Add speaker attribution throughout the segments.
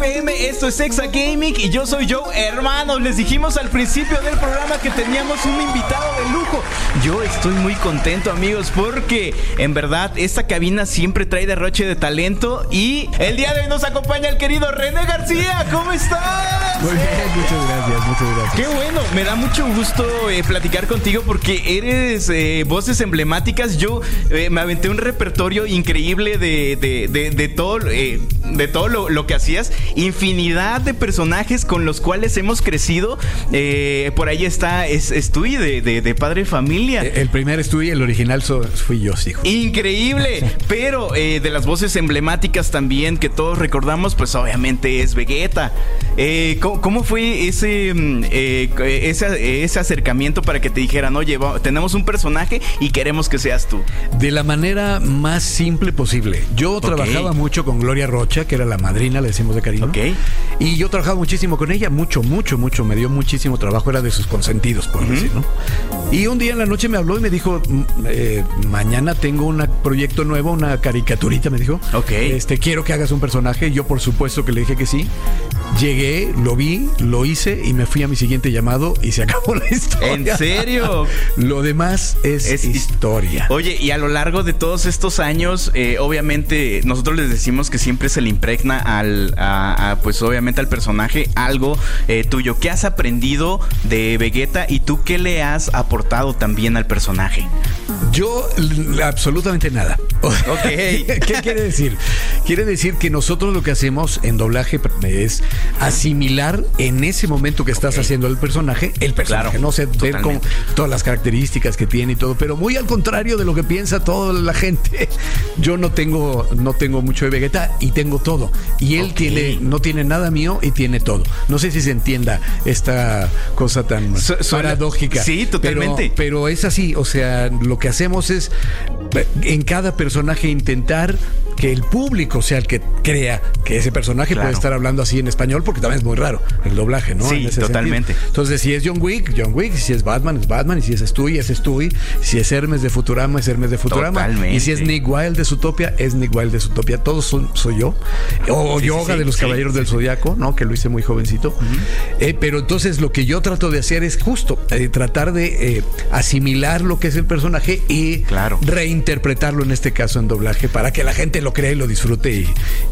Speaker 1: Esto es Exa Gaming y yo soy Joe. Hermanos, les dijimos al principio del programa que teníamos un invitado de lujo. Yo estoy muy contento, amigos, porque en verdad esta cabina siempre trae derroche de talento. Y el día de hoy nos acompaña el querido René García. ¿Cómo estás?
Speaker 2: Muy bien, muchas gracias.
Speaker 1: Qué bueno, me da mucho gusto platicar contigo porque eres voces emblemáticas. Yo me aventé un repertorio increíble de todo lo que hacías. Infinidad de personajes con los cuales hemos crecido. Por ahí está Stewie de Padre Familia.
Speaker 2: El primer Stewie, el original fui yo, sí.
Speaker 1: Increíble. Pero de las voces emblemáticas también que todos recordamos, pues obviamente es Vegeta. ¿Cómo fue ese acercamiento para que te dijeran, oye, tenemos un personaje y queremos que seas tú?
Speaker 2: De la manera más simple posible. Yo trabajaba mucho con Gloria Rocha, que era la madrina, le decimos de cariño. Y yo trabajaba muchísimo con ella, mucho. Me dio muchísimo trabajo, era de sus consentidos, por decir, ¿no? Y un día en la noche me habló y me dijo, mañana tengo un proyecto nuevo, una caricaturita, me dijo. Quiero que hagas un personaje. Yo, por supuesto, que le dije que sí. Llegué, lo vi, lo hice y me fui a mi siguiente llamado y se acabó la historia.
Speaker 1: ¿En serio?
Speaker 2: Lo demás es historia.
Speaker 1: Oye, y a lo largo de todos estos años, obviamente, nosotros les decimos que siempre se le impregna pues obviamente al personaje algo tuyo. ¿Qué has aprendido de Vegeta y tú qué le has aportado también al personaje?
Speaker 2: Yo absolutamente nada. ¿Qué quiere decir? Quiere decir que nosotros lo que hacemos en doblaje es asimilar en ese momento que estás haciendo el personaje, claro, no sé, ver con todas las características que tiene y todo, pero muy al contrario de lo que piensa toda la gente. Yo no tengo mucho de Vegeta y tengo todo. Y él no tiene nada mío y tiene todo. No sé si se entienda esta cosa tan paradójica.
Speaker 1: Sí, totalmente.
Speaker 2: Pero es así, o sea, lo que hacemos es en cada personaje intentar que el público sea el que crea que ese personaje puede estar hablando así en español, porque también es muy raro el doblaje, ¿no?
Speaker 1: Sí, totalmente.
Speaker 2: Sentido. Entonces, si es John Wick, y si es Batman, es Batman, y si es Stewie, es Stewie, si es Hermes de Futurama, es Hermes de Futurama,
Speaker 1: totalmente.
Speaker 2: Y si es Nick Wilde de Zootopia, es Nick Wilde de Zootopia. Todos soy yo. O Yoga de los Caballeros del Zodiaco, ¿no? Que lo hice muy jovencito. Pero entonces lo que yo trato de hacer es justo tratar de asimilar lo que es el personaje y reinterpretarlo, en este caso en doblaje, para que la gente lo crea y lo disfrute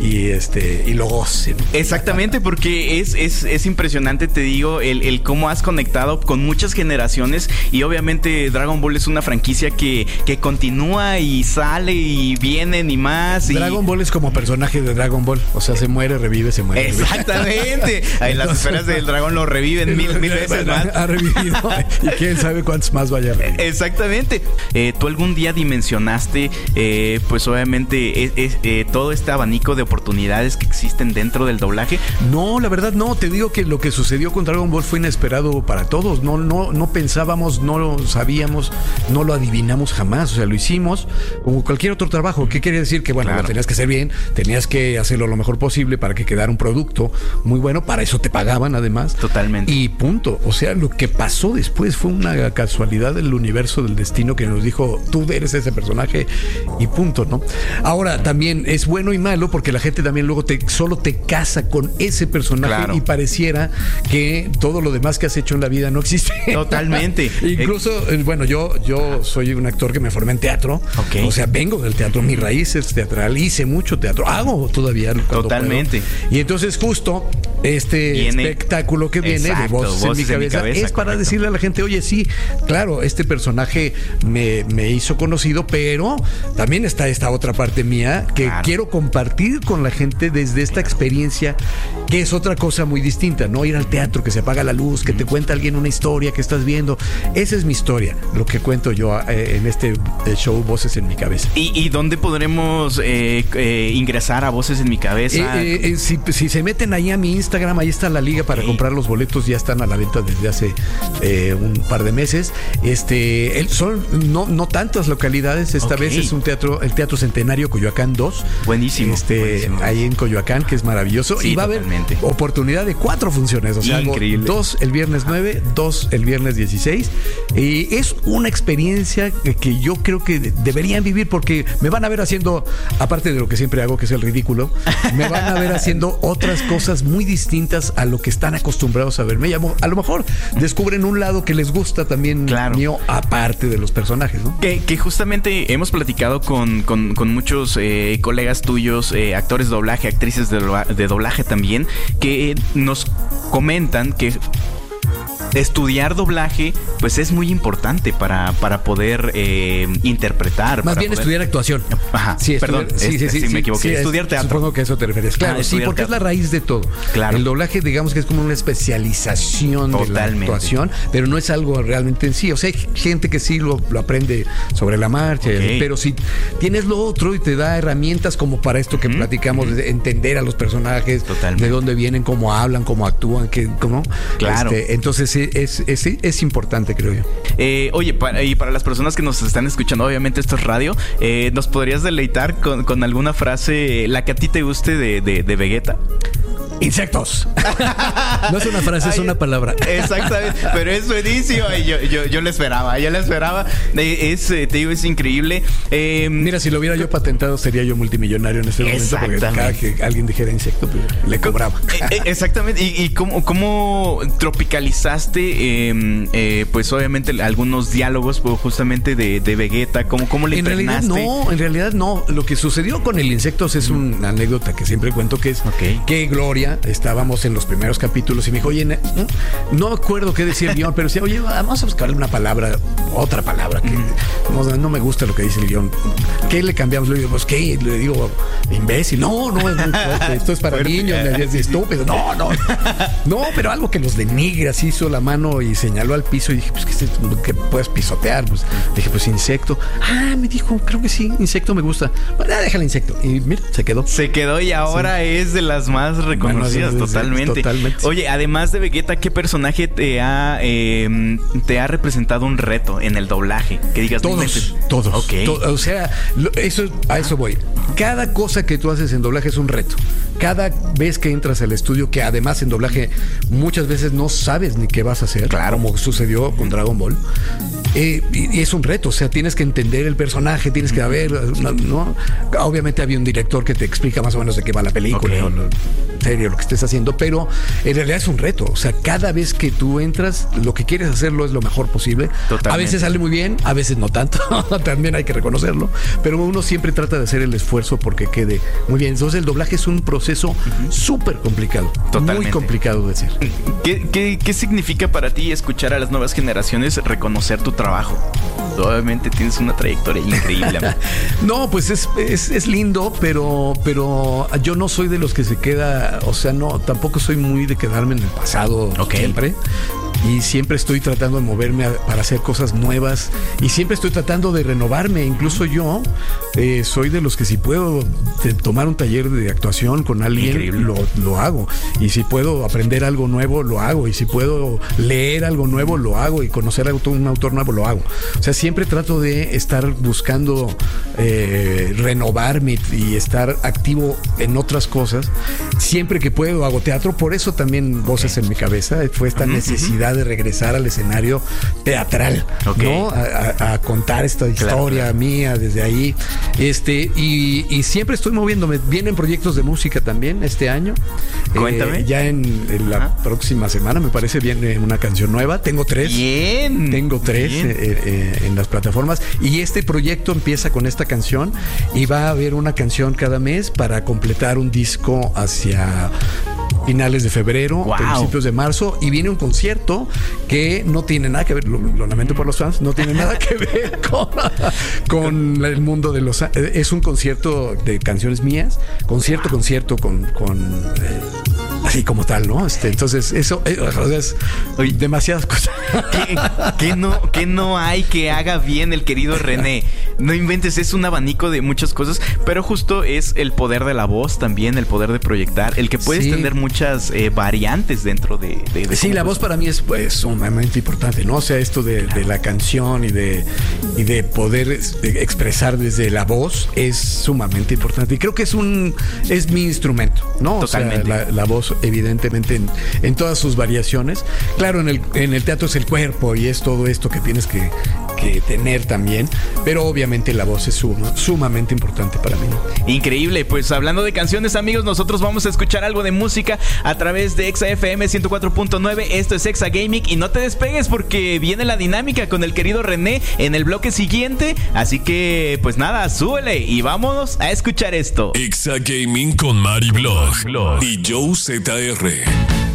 Speaker 2: y lo goce, ¿no?
Speaker 1: Exactamente, porque es impresionante, te digo, el cómo has conectado con muchas generaciones. Y obviamente Dragon Ball es una franquicia que continúa y sale y vienen y más.
Speaker 2: Dragon Ball es como personaje de Dragon Ball, o sea, se muere, revive, se muere.
Speaker 1: Exactamente. Ahí las esferas del dragón lo reviven mil veces más.
Speaker 2: Ha revivido y quién sabe cuántos más vaya a revivir.
Speaker 1: Exactamente. ¿Tú algún día dimensionaste pues obviamente todo este abanico de oportunidades que existen dentro del doblaje?
Speaker 2: No, la verdad no. Te digo que lo que sucedió con Dragon Ball fue inesperado para todos. No pensábamos, no lo sabíamos, no lo adivinamos jamás. O sea, lo hicimos como cualquier otro trabajo. ¿Qué quiere decir? Que bueno, lo tenías que hacer bien, tenías que hacerlo lo mejor posible para que quedara un producto muy bueno. Para eso te pagaban, además.
Speaker 1: Totalmente.
Speaker 2: Y punto. O sea, lo que pasó después fue una casualidad del universo, del destino, que nos dijo, tú eres ese personaje y punto, ¿no? Ahora, también es bueno y malo porque la gente también luego solo te casa con ese personaje y pareciera que todo lo demás que has hecho en la vida no existe.
Speaker 1: Totalmente.
Speaker 2: Incluso, bueno, yo soy un actor que me formé en teatro. O sea, vengo del teatro, mi raíz es teatral, hice mucho teatro, hago todavía
Speaker 1: totalmente
Speaker 2: puedo. Y entonces justo espectáculo que viene de Voces en mi cabeza es para decirle a la gente, oye, sí, claro, este personaje me hizo conocido, pero también está esta otra parte mía que quiero compartir con la gente desde esta experiencia, que es otra cosa muy distinta, ¿no? Ir al teatro, que se apaga la luz, que te cuenta alguien una historia que estás viendo. Esa es mi historia, lo que cuento yo en este show Voces en mi cabeza.
Speaker 1: ¿Y dónde podremos ingresar a Voces en mi cabeza?
Speaker 2: Si se meten ahí a mi Instagram, Instagram, ahí está la liga para comprar los boletos, ya están a la venta desde hace un par de meses. Son no tantas localidades, esta vez es un teatro, el Teatro Centenario Coyoacán 2.
Speaker 1: Buenísimo.
Speaker 2: Ahí en Coyoacán, que es maravilloso.
Speaker 1: Sí,
Speaker 2: y va
Speaker 1: totalmente.
Speaker 2: a haber oportunidad de 4 funciones, o sea,
Speaker 1: increíble.
Speaker 2: 2 el viernes 9, 2 el viernes 16. Y es una experiencia que yo creo que deberían vivir, porque me van a ver haciendo, aparte de lo que siempre hago, que es el ridículo, me van a ver haciendo otras cosas muy distintas a lo que están acostumbrados a verme. A lo mejor descubren un lado que les gusta también mío, aparte de los personajes, ¿no?
Speaker 1: Que justamente hemos platicado con muchos colegas tuyos, actores de doblaje, actrices de doblaje también, que nos comentan que estudiar doblaje pues es muy importante para poder interpretar.
Speaker 2: Más bien estudiar actuación.
Speaker 1: Ajá,
Speaker 2: sí,
Speaker 1: perdón, sí, me equivoqué. Estudiar teatro.
Speaker 2: Supongo que a eso te refieres. Claro, sí, porque es la raíz de todo.
Speaker 1: Claro.
Speaker 2: El doblaje, digamos que es como una especialización de la actuación, pero no es algo realmente en sí. O sea, hay gente que sí lo aprende sobre la marcha, pero si tienes lo otro y te da herramientas como para esto que platicamos, de entender a los personajes, de dónde vienen, cómo hablan, cómo actúan, cómo.
Speaker 1: Claro.
Speaker 2: Entonces es importante, creo yo.
Speaker 1: Oye, y para las personas que nos están escuchando, obviamente esto es radio, ¿nos podrías deleitar con alguna frase, la que a ti te guste de Vegeta?
Speaker 2: Insectos. No es una frase, es una palabra.
Speaker 1: Exactamente, pero es buenísimo. Yo lo esperaba. Te digo, es increíble.
Speaker 2: Mira, si lo hubiera yo patentado, sería yo multimillonario en este momento, porque cada que alguien dijera insecto, pues, le cobraba.
Speaker 1: Exactamente. ¿Y cómo tropicalizaste, pues obviamente, algunos diálogos justamente de Vegeta? ¿Cómo le impregnaste?
Speaker 2: En realidad no. Lo que sucedió con el Insectos es una anécdota que siempre cuento, que es que Gloria, estábamos en los primeros capítulos y me dijo, oye, no me acuerdo qué decía el guión, pero decía, oye, vamos a buscarle una palabra, otra palabra que no me gusta lo que dice el guión. ¿Qué le cambiamos? Le digo, pues ¿qué? Le digo, imbécil. No, es muy fuerte. Esto es para niños. Es estúpido. No, pero algo que los denigre. Así hizo la mano y señaló al piso y dije, pues que puedes pisotear. Pues dije, pues insecto. Me dijo, creo que sí, insecto me gusta. Bueno, déjale insecto. Y mira, se quedó y ahora es de las más reconocidas.
Speaker 1: Totalmente. Oye, además de Vegeta, ¿qué personaje te ha representado un reto en el doblaje? Que digas,
Speaker 2: todos.
Speaker 1: Okay.
Speaker 2: O sea, a eso voy. Cada cosa que tú haces en doblaje es un reto. Cada vez que entras al estudio, que además en doblaje muchas veces no sabes ni qué vas a hacer, como sucedió con Dragon Ball. Y es un reto, o sea, tienes que entender el personaje, tienes que ¿no? Obviamente había un director que te explica más o menos de qué va la película, serio, lo que estés haciendo, pero en realidad es un reto. O sea, cada vez que tú entras, lo que quieres hacerlo es lo mejor posible. Totalmente. A veces sale muy bien, a veces no tanto. También hay que reconocerlo, pero uno siempre trata de hacer el esfuerzo porque quede muy bien. Entonces el doblaje es un proceso súper complicado. Totalmente. Muy complicado de hacer.
Speaker 1: ¿Qué significa para ti escuchar a las nuevas generaciones reconocer tu trabajo? Obviamente tienes una trayectoria increíble.
Speaker 2: No, pues es lindo, pero yo no soy de los que se queda, o sea, no, tampoco soy muy de quedarme en el pasado siempre. Y siempre estoy tratando de moverme para hacer cosas nuevas y siempre estoy tratando de renovarme. Incluso yo soy de los que si puedo tomar un taller de actuación con alguien, lo hago. Y si puedo aprender algo nuevo, lo hago. Y si puedo leer algo nuevo, lo hago. Y conocer a un autor nuevo, lo hago. O sea, siempre trato de estar buscando renovarme y estar activo en otras cosas. Siempre que puedo hago teatro. Por eso también Voces en mi cabeza. Fue esta necesidad de regresar al escenario teatral, ¿no? A contar esta historia mía desde ahí. Y siempre estoy moviéndome. Vienen proyectos de música también este año.
Speaker 1: Cuéntame.
Speaker 2: Ya en la próxima semana, me parece, viene una canción nueva. Tengo 3.
Speaker 1: Bien.
Speaker 2: Tengo 3 en las plataformas. Y este proyecto empieza con esta canción y va a haber una canción cada mes para completar un disco hacia finales de febrero, principios de marzo, y viene un concierto que no tiene nada que ver, lo lamento por los fans, no tiene nada que ver con el mundo de los... Es un concierto de canciones mías, concierto con así como tal, ¿no? Entonces, eso es demasiadas cosas.
Speaker 1: ¿Qué no hay que haga bien el querido René? no inventes, es un abanico de muchas cosas, pero justo es el poder de la voz también, el poder de proyectar, el que puedes tener muchas variantes dentro de
Speaker 2: sí, la voz para mí es pues sumamente importante, ¿no? O sea, esto de la canción y de poder expresar desde la voz es sumamente importante. Y creo que es mi instrumento, ¿no?
Speaker 1: Totalmente.
Speaker 2: O sea, la voz, evidentemente, en todas sus variaciones. Claro, en el teatro es el cuerpo y es todo esto que tienes que tener también, pero obviamente la voz es sumamente importante para mí.
Speaker 1: Increíble, pues hablando de canciones, amigos, nosotros vamos a escuchar algo de música a través de Exa FM 104.9. Esto es Exa Gaming y no te despegues porque viene la dinámica con el querido René en el bloque siguiente, así que pues nada, súbele y vámonos a escuchar esto.
Speaker 3: Exa Gaming con Mari Blog y Joe ZR.